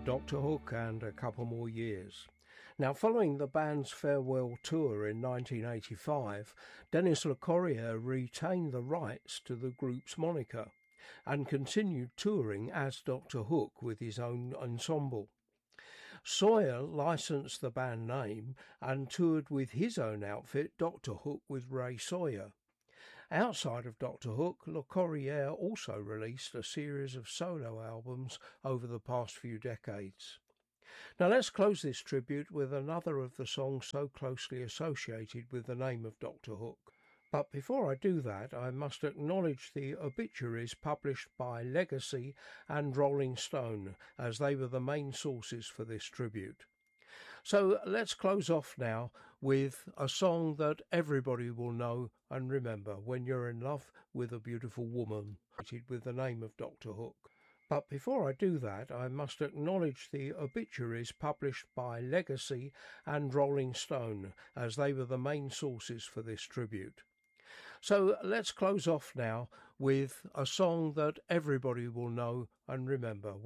Dr. Hook and a couple more years. Now, following the band's farewell tour in 1985, Denis Lecorrier retained the rights to the group's moniker and continued touring as Dr. Hook with his own ensemble. Sawyer licensed the band name and toured with his own outfit, Dr. Hook with Ray Sawyer. Outside of Dr. Hook, Lecorrier also released a series of solo albums over the past few decades. Now let's close this tribute with another of the songs so closely associated with the name of Dr. Hook. But before I do that, I must acknowledge the obituaries published by Legacy and Rolling Stone, as they were the main sources for this tribute. So let's close off now with a song that everybody will know and remember when you're in love with a beautiful woman, with the name of Dr. Hook. But before I do that, I must acknowledge the obituaries published by Legacy and Rolling Stone, as they were the main sources for this tribute. So let's close off now with a song that everybody will know and remember